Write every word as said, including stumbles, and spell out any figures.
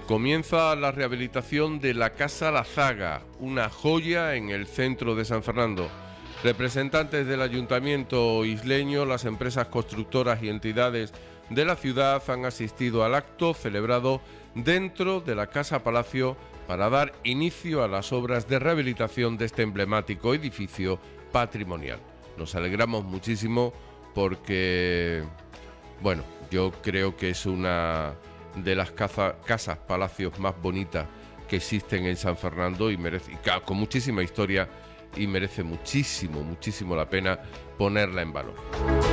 Comienza la rehabilitación de la Casa La Zaga, una joya en el centro de San Fernando. Representantes del ayuntamiento isleño, las empresas constructoras y entidades de la ciudad han asistido al acto celebrado dentro de la Casa Palacio para dar inicio a las obras de rehabilitación de este emblemático edificio patrimonial. Nos alegramos muchísimo porque, bueno, yo creo que es una de las casa, casas, palacios más bonitas que existen en San Fernando y merece, y con muchísima historia, y merece muchísimo, muchísimo la pena ponerla en valor.